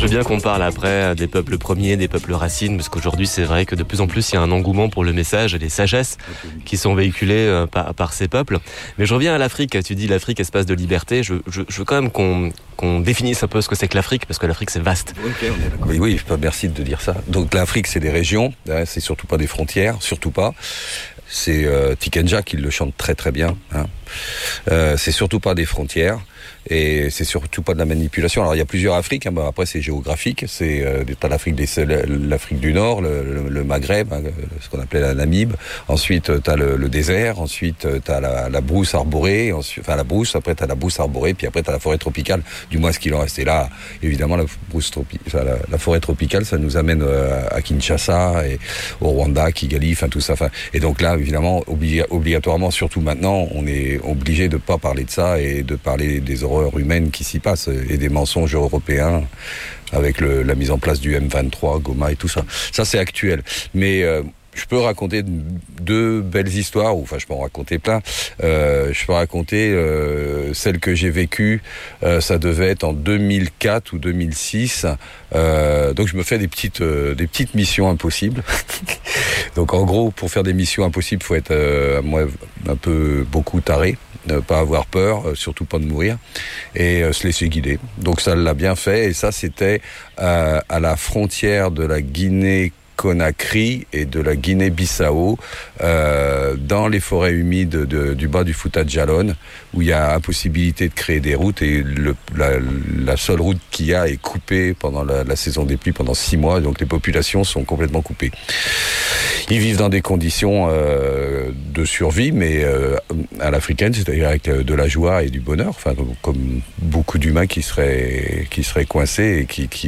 veux bien qu'on parle après des peuples premiers, des peuples racines, parce qu'aujourd'hui c'est vrai que de plus en plus il y a un engouement pour le message et les sagesses qui sont véhiculées par ces peuples. Mais je reviens à l'Afrique, tu dis l'Afrique espace de liberté, je veux quand même qu'on définisse un peu ce que c'est que l'Afrique, parce que l'Afrique c'est vaste. Okay, on est d'accord. Oui, merci de dire ça. Donc l'Afrique c'est des régions, c'est surtout pas des frontières, surtout pas. C'est Tikenja qui le chante très très bien. C'est surtout pas des frontières et c'est surtout pas de la manipulation. Alors il y a plusieurs Afriques. Après c'est géographique. T'as l'Afrique du Nord, le Maghreb, ce qu'on appelait la Namib. Ensuite t'as le désert. Ensuite t'as la brousse arborée. La brousse. Après t'as la brousse arborée. Puis après t'as la forêt tropicale. Du moins ce qu'il en reste. Et là, évidemment la forêt tropicale, ça nous amène à Kinshasa et au Rwanda, Kigali, tout ça. Et donc là, évidemment, obligatoirement, surtout maintenant, on est obligé de pas parler de ça et de parler des horreurs humaines qui s'y passent et des mensonges européens avec la mise en place du M23, Goma et tout ça. Ça, c'est actuel. Mais je peux raconter deux belles histoires, je peux en raconter plein. Je peux raconter celle que j'ai vécue, ça devait être en 2004 ou 2006. Donc je me fais des petites missions impossibles. Donc en gros, pour faire des missions impossibles, il faut être beaucoup taré, ne pas avoir peur, surtout pas de mourir, et se laisser guider. Donc ça l'a bien fait, et ça c'était à la frontière de la Guinée-Conakry et de la Guinée-Bissau, dans les forêts humides du bas du Fouta Djallon, où il y a impossibilité de créer des routes, et la seule route qu'il y a est coupée pendant la saison des pluies pendant 6 mois, donc les populations sont complètement coupées. Ils vivent dans des conditions de survie, mais à l'africaine, c'est-à-dire avec de la joie et du bonheur, comme beaucoup d'humains qui seraient coincés et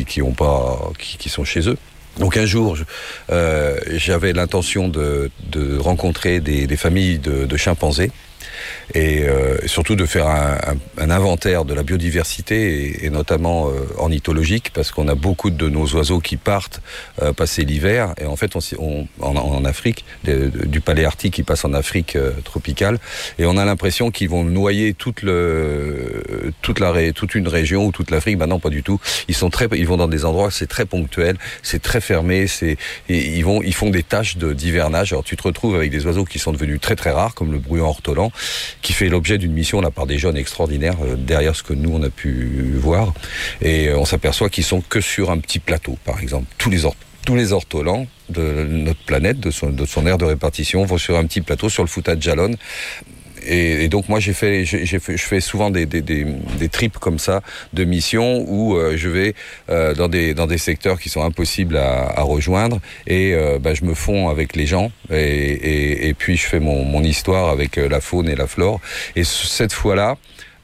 qui sont chez eux. Donc un jour, j'avais l'intention de rencontrer des familles de chimpanzés et surtout de faire un inventaire de la biodiversité et notamment ornithologique, parce qu'on a beaucoup de nos oiseaux qui partent passer l'hiver, et en fait en Afrique, du paléarctique qui passe en Afrique tropicale, et on a l'impression qu'ils vont noyer toute une région ou toute l'Afrique. Non, pas du tout. Ils vont dans des endroits, c'est très ponctuel, c'est très fermé, ils font des tâches d'hivernage. Alors tu te retrouves avec des oiseaux qui sont devenus très très rares, comme le brouillon ortolan, qui fait l'objet d'une mission là par des jeunes extraordinaires, derrière ce que nous on a pu voir, et on s'aperçoit qu'ils sont que sur un petit plateau, par exemple. Tous les ortolans de notre planète, de son aire de répartition, vont sur un petit plateau sur le Fouta Djallon. Et donc moi je fais souvent des trips comme ça de missions où je vais dans des secteurs qui sont impossibles à rejoindre, et je me fonds avec les gens et puis je fais mon histoire avec la faune et la flore. Et cette fois-là,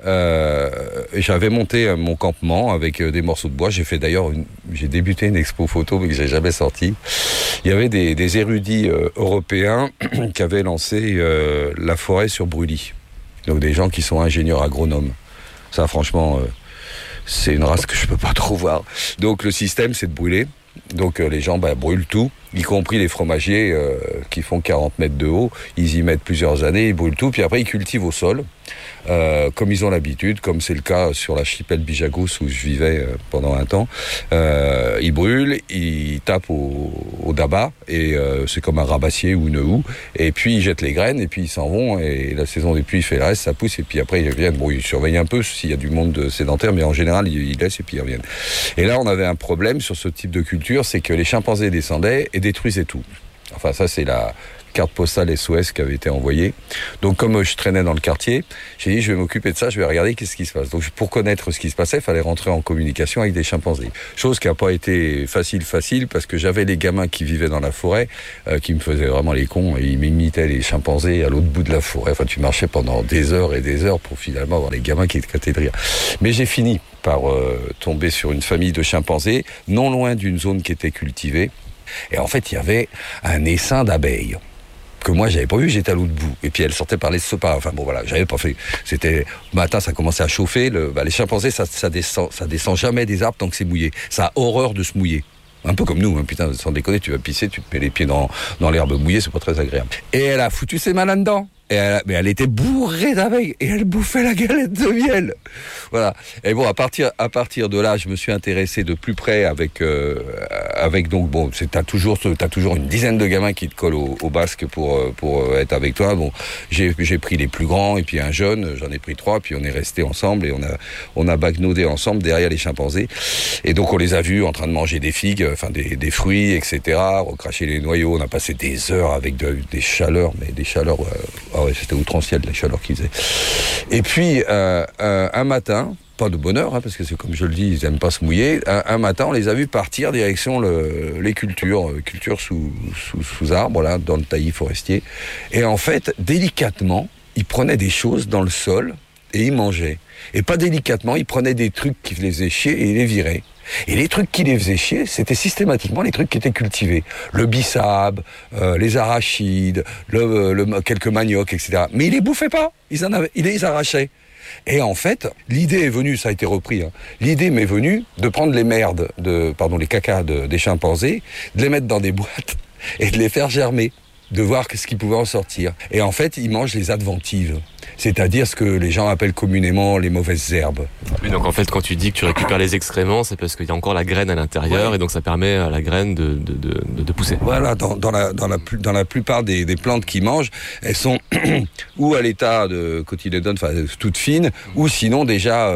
j'avais monté mon campement avec des morceaux de bois. J'ai débuté une expo photo mais que j'ai jamais sortie. Il y avait des érudits européens qui avaient lancé la forêt sur brûlis. Donc des gens qui sont ingénieurs agronomes. Ça, franchement, c'est une race que je peux pas trop voir. Donc le système, c'est de brûler. Donc les gens brûlent tout, y compris les fromagers qui font 40 mètres de haut. Ils y mettent plusieurs années, ils brûlent tout, puis après ils cultivent au sol, comme ils ont l'habitude, comme c'est le cas sur l'archipel Bijagous où je vivais pendant un temps. Ils brûlent, ils tapent au daba, et c'est comme un rabassier ou une houe, et puis ils jettent les graines, et puis ils s'en vont, et la saison des pluies fait le reste, ça pousse, et puis après ils reviennent. Bon, ils surveillent un peu s'il y a du monde sédentaire, mais en général ils laissent et puis ils reviennent. Et là on avait un problème sur ce type de culture, c'est que les chimpanzés descendaient et détruisaient tout. Enfin ça c'est la carte postale SOS qui avait été envoyée. Donc comme je traînais dans le quartier, j'ai dit je vais m'occuper de ça, je vais regarder qu'est-ce qui se passe. Donc pour connaître ce qui se passait, il fallait rentrer en communication avec des chimpanzés. Chose qui n'a pas été facile parce que j'avais les gamins qui vivaient dans la forêt, qui me faisaient vraiment les cons, et ils m'imitaient les chimpanzés à l'autre bout de la forêt. Enfin tu marchais pendant des heures et des heures pour finalement avoir les gamins qui éclataient de rire. Mais j'ai fini par tomber sur une famille de chimpanzés, non loin d'une zone qui était cultivée. Et en fait, il y avait un essaim d'abeilles que moi j'avais pas vu, j'étais à l'autre bout, et puis elles sortaient par les sopas. Enfin bon voilà, j'avais pas fait. C'était matin, ça commençait à chauffer. Les chimpanzés, ça descend jamais des arbres tant que c'est mouillé. Ça a horreur de se mouiller. Un peu comme nous, hein, putain, sans déconner, tu vas pisser, tu te mets les pieds dans l'herbe mouillée, c'est pas très agréable. Et elle a foutu ses mains là-dedans. mais elle était bourrée d'abeilles et elle bouffait la galette de miel. Voilà. Et bon, à partir de là, je me suis intéressé de plus près avec donc bon, t'as toujours une dizaine de gamins qui te collent au basque pour être avec toi. Bon, j'ai pris les plus grands et puis un jeune, j'en ai pris 3, puis on est restés ensemble et on a backnodé ensemble derrière les chimpanzés. Et donc on les a vus en train de manger des figues, enfin des fruits, etc. Recracher les noyaux. On a passé des heures avec des chaleurs, mais des chaleurs. Ah ouais, c'était outranciel la chaleur qu'ils faisaient. Et puis un matin, pas de bonheur, parce que c'est comme je le dis, ils aiment pas se mouiller. Un matin, on les a vus partir direction les cultures sous arbres, là, dans le taillis forestier. Et en fait, délicatement, ils prenaient des choses dans le sol et ils mangeaient. Et pas délicatement, ils prenaient des trucs qui les faisaient chier et ils les viraient. Et les trucs qui les faisaient chier, c'était systématiquement les trucs qui étaient cultivés. Le bissap, les arachides, quelques maniocs, etc. Mais ils les bouffaient pas, ils les arrachaient. Et en fait, l'idée est venue, ça a été repris, l'idée m'est venue de prendre les merdes, les cacas des chimpanzés, de les mettre dans des boîtes et de les faire germer, de voir ce qui pouvait en sortir. Et en fait, ils mangent les adventives, c'est-à-dire ce que les gens appellent communément les mauvaises herbes. Oui, donc en fait, quand tu dis que tu récupères les excréments, c'est parce qu'il y a encore la graine à l'intérieur, ouais. Et donc ça permet à la graine de pousser. Voilà, dans la plupart des plantes qu'ils mangent, elles sont ou à l'état de cotylédone, enfin toutes fines, ou sinon déjà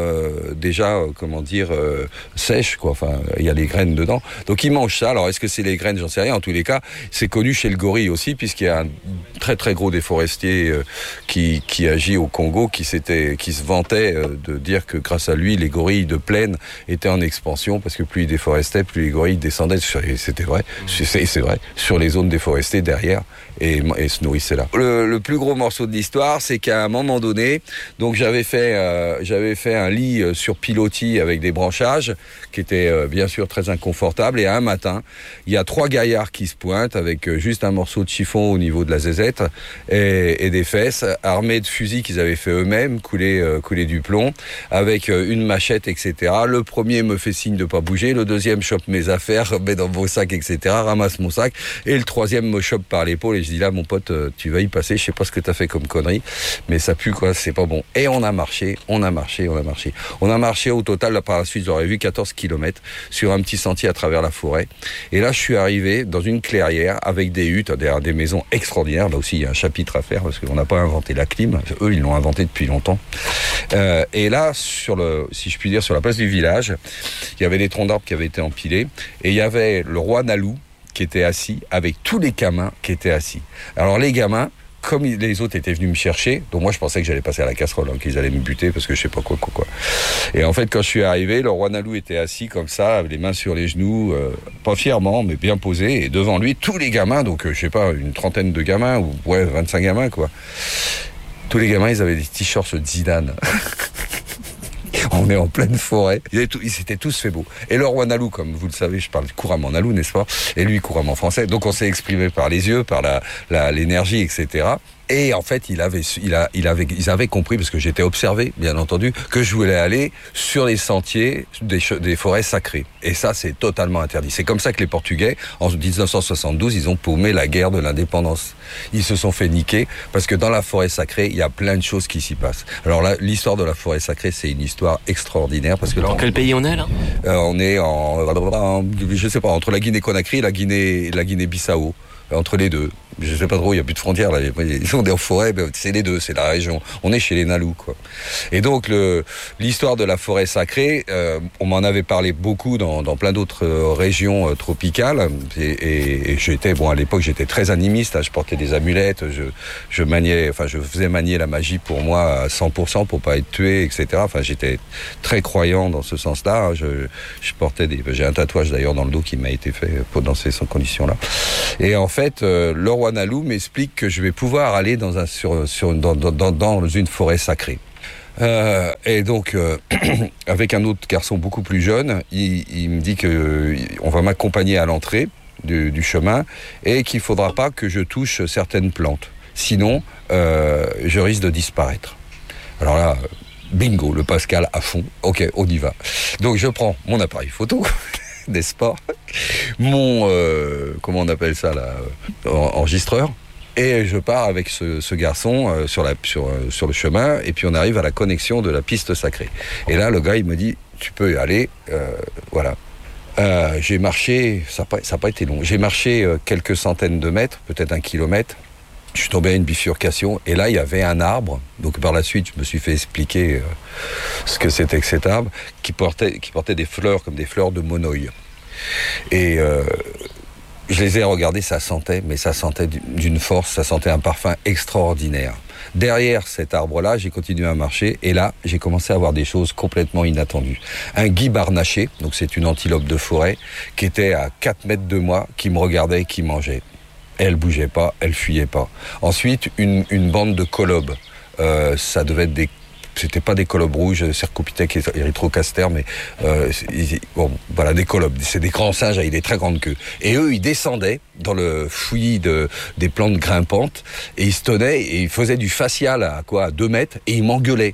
sèches, quoi. Enfin, il y a les graines dedans. Donc ils mangent ça. Alors est-ce que c'est les graines? J'en sais rien. En tous les cas, c'est connu chez le gorille aussi, puisqu'il y a un très très gros déforestier qui agit au Congo, qui se vantait de dire que grâce à lui, les gorilles de plaine étaient en expansion, parce que plus ils déforestaient, plus les gorilles descendaient. C'était vrai, c'est vrai, sur les zones déforestées derrière, et se nourrissaient là. Le plus gros morceau de l'histoire, c'est qu'à un moment donné, donc j'avais fait un lit sur pilotis avec des branchages, qui était bien sûr très inconfortable, et un matin, il y a 3 gaillards qui se pointent avec juste un morceau de chiffon au niveau de la zézette et des fesses, armés de fusils qu'ils avaient fait eux-mêmes, couler du plomb, avec une machette, etc. Le premier me fait signe de pas bouger, le deuxième chope mes affaires, met dans vos sacs, etc., ramasse mon sac, et le troisième me chope par l'épaule, et je dis là, mon pote, tu vas y passer, je sais pas ce que t'as fait comme connerie, mais ça pue, quoi, c'est pas bon. Et on a marché au total, là, par la suite, j'aurais vu 14 kilomètres sur un petit sentier à travers la forêt. Et là, je suis arrivé dans une clairière avec des huttes, des maisons extraordinaires. Là aussi, il y a un chapitre à faire parce qu'on n'a pas inventé la clim. Eux, ils l'ont inventé depuis longtemps. Et là, si je puis dire, sur la place du village, il y avait des troncs d'arbres qui avaient été empilés et il y avait le roi Nalou qui était assis avec tous les gamins qui étaient assis. Alors les gamins, comme les autres étaient venus me chercher, donc moi je pensais que j'allais passer à la casserole, qu'ils allaient me buter parce que je sais pas quoi. Et en fait, quand je suis arrivé, le roi Nalou était assis comme ça, les mains sur les genoux, pas fièrement, mais bien posé, et devant lui, tous les gamins, donc je sais pas, une trentaine de gamins, ou 25 gamins, quoi. Tous les gamins, ils avaient des t-shirts de Zidane. On est en pleine forêt. Ils s'étaient tous fait beau. Et le roi Nalou, comme vous le savez, je parle couramment Nalou, n'est-ce pas? Et lui, couramment français. Donc on s'est exprimé par les yeux, par l'énergie, etc. Et en fait, ils avaient compris, parce que j'étais observé, bien entendu, que je voulais aller sur les sentiers des forêts sacrées. Et ça, c'est totalement interdit. C'est comme ça que les Portugais, en 1972, ils ont paumé la guerre de l'indépendance. Ils se sont fait niquer, parce que dans la forêt sacrée, il y a plein de choses qui s'y passent. Alors là, l'histoire de la forêt sacrée, c'est une histoire extraordinaire, parce que là... Dans quel pays on est, là? On est je sais pas, entre la Guinée-Conakry et la Guinée-Bissau. Entre les deux. Je sais pas trop, il n'y a plus de frontières là. Ils sont en forêt, c'est les deux, c'est la région. On est chez les Nalous, quoi. Et donc l'histoire de la forêt sacrée, on m'en avait parlé beaucoup dans plein d'autres régions tropicales. Et j'étais, à l'époque j'étais très animiste. Je portais des amulettes, je faisais manier la magie pour moi à 100% pour pas être tué, etc. Enfin, j'étais très croyant dans ce sens-là. Je portais j'ai un tatouage d'ailleurs dans le dos qui m'a été fait dans ces conditions-là. Et en fait, le roi Nalou m'explique que je vais pouvoir aller dans une forêt sacrée. Et donc, avec un autre garçon beaucoup plus jeune, il me dit que on va m'accompagner à l'entrée du chemin et qu'il faudra pas que je touche certaines plantes. Sinon, je risque de disparaître. Alors là, bingo, le Pascal à fond. Ok, on y va. Donc je prends mon appareil photo. N'est-ce pas? Mon comment on appelle ça là, enregistreur, Et je pars avec ce garçon sur le chemin, et puis on arrive à la connexion de la piste sacrée. Et là, le gars, il me dit, tu peux y aller, voilà. J'ai marché, ça n'a pas été long, j'ai marché quelques centaines de mètres, peut-être 1 kilomètre. Je suis tombé à une bifurcation, et là, il y avait un arbre. Donc par la suite, je me suis fait expliquer ce que c'était que cet arbre, qui portait des fleurs, comme des fleurs de monoï. Et je les ai regardés, ça sentait d'une force, ça sentait un parfum extraordinaire. Derrière cet arbre-là, j'ai continué à marcher, et là, j'ai commencé à voir des choses complètement inattendues. Un gui barnaché, donc c'est une antilope de forêt, qui était à 4 mètres de moi, qui me regardait et qui mangeait. Elle bougeait pas, elle fuyait pas. Ensuite, une bande de colobes. Ça devait être c'était pas des colobes rouges, Cercopithèque et Erythrocaster, mais bon, voilà, des colobes. C'est des grands singes avec des très grandes queues. Et eux, ils descendaient dans le fouillis des plantes grimpantes, et ils se tenaient et ils faisaient du facial à 2 mètres, et ils m'engueulaient.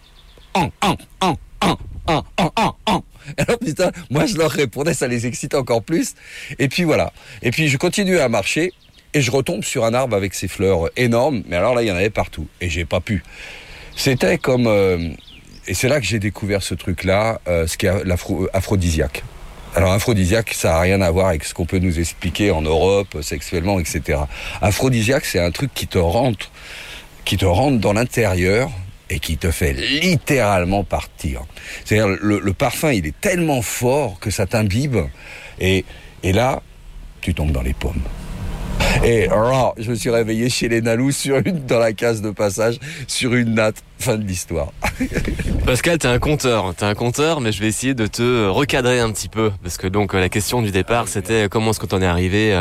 Alors putain, moi je leur répondais, ça les excitait encore plus. Et puis voilà. Et puis je continuais à marcher, et je retombe sur un arbre avec ses fleurs énormes, mais alors là, il y en avait partout, et j'ai pas pu. C'était comme... et c'est là que j'ai découvert ce truc-là, ce qui est l'aphrodisiaque. Alors, aphrodisiaque, ça n'a rien à voir avec ce qu'on peut nous expliquer en Europe, sexuellement, etc. Aphrodisiaque, c'est un truc qui te rentre dans l'intérieur et qui te fait littéralement partir. C'est-à-dire, le parfum, il est tellement fort que ça t'imbibe, et là, tu tombes dans les pommes. Et alors, je me suis réveillé chez les Nalous dans la case de passage, sur une natte. Fin de l'histoire. Pascal, t'es un conteur, mais je vais essayer de te recadrer un petit peu, parce que donc la question du départ, c'était comment est-ce que t'en es arrivé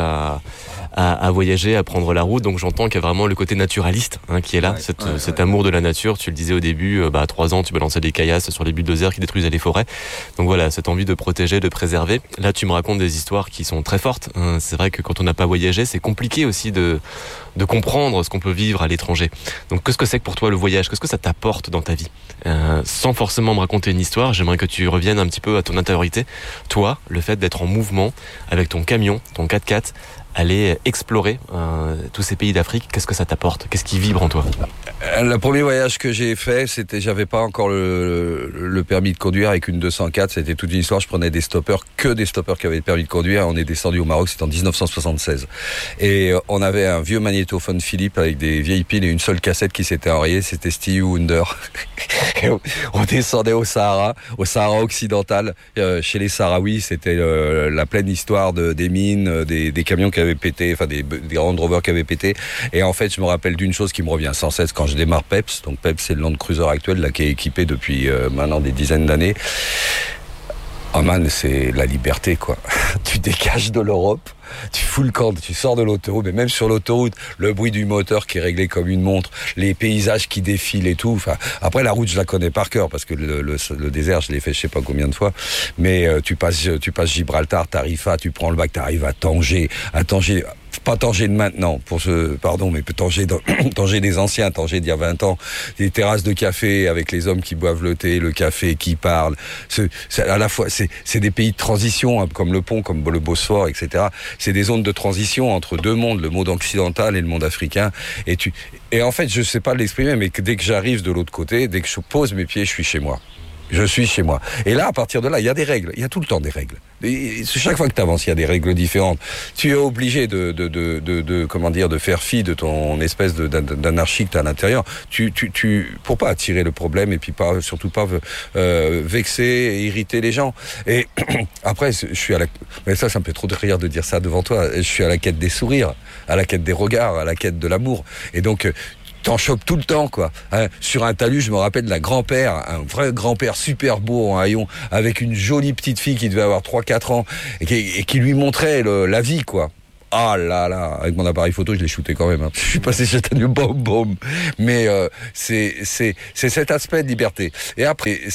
à voyager, à prendre la route. Donc j'entends qu'il y a vraiment le côté naturaliste qui est là, cet amour de la nature. Tu le disais au début, à 3 ans, tu balançais des caillasses sur les bulldozers qui détruisaient les forêts. Donc voilà, cette envie de protéger, de préserver. Là, tu me racontes des histoires qui sont très fortes. C'est vrai que quand on n'a pas voyagé, c'est compliqué aussi de comprendre ce qu'on peut vivre à l'étranger. Donc qu'est-ce que c'est que pour toi le voyage ? Qu'est-ce que ça t'apporte dans ta vie ? Sans forcément me raconter une histoire, j'aimerais que tu reviennes un petit peu à ton intériorité. Toi, le fait d'être en mouvement avec ton camion, ton 4x4, aller explorer tous ces pays d'Afrique, qu'est-ce que ça t'apporte ? Qu'est-ce qui vibre en toi ? Le premier voyage que j'ai fait, j'avais pas encore le permis de conduire avec une 204, c'était toute une histoire. Je prenais des stoppers qui avaient le permis de conduire. On est descendu au Maroc, c'était en 1976. Et on avait un vieux magnétophone Philips avec des vieilles piles et une seule cassette qui s'était enrayée, c'était Stevie Wonder. Et on descendait au Sahara occidental, chez les Sahraouis, c'était la pleine histoire des mines, des camions qui avaient pété, enfin des Land Rover qui avaient pété. Et en fait, je me rappelle d'une chose qui me revient sans cesse quand je démarre Peps. Donc Peps, c'est le Land Cruiser actuel là, qui est équipé depuis maintenant des dizaines d'années. Oh man, c'est la liberté, quoi. Tu dégages de l'Europe, tu fous le camp, tu sors de l'autoroute, mais même sur l'autoroute, le bruit du moteur qui est réglé comme une montre, les paysages qui défilent et tout. Enfin, après, la route, je la connais par cœur, parce que le désert, je l'ai fait je sais pas combien de fois. Mais tu passes Gibraltar, Tarifa, tu prends le bac, t'arrives à Tanger, pas Tanger de maintenant, mais Tanger des anciens, Tanger d'il y a 20 ans, des terrasses de café avec les hommes qui boivent le thé, le café, qui parlent. À la fois, c'est des pays de transition, comme le pont, comme le Bosphore, etc. C'est des zones de transition entre deux mondes, le monde occidental et le monde africain. Et en fait, je sais pas l'exprimer, mais dès que j'arrive de l'autre côté, dès que je pose mes pieds, je suis chez moi. Je suis chez moi. Et là, à partir de là, il y a des règles. Il y a tout le temps des règles. Et chaque fois que tu avances, il y a des règles différentes. Tu es obligé de faire fi de ton espèce d'anarchie que tu as à l'intérieur. Pour pas attirer le problème et puis surtout pas vexer et irriter les gens. Et après, je suis mais ça me fait trop de rire de dire ça devant toi. Je suis à la quête des sourires, à la quête des regards, à la quête de l'amour. Et donc, t'en chopes tout le temps, quoi. Sur un talus, je me rappelle d'un grand-père, un vrai grand-père super beau en haillons, avec une jolie petite fille qui devait avoir 3-4 ans, et qui lui montrait la vie, quoi. Ah là là, avec mon appareil photo, je l'ai shooté quand même. Je suis passé chez un boum boum. Mais c'est cet aspect de liberté. Et après,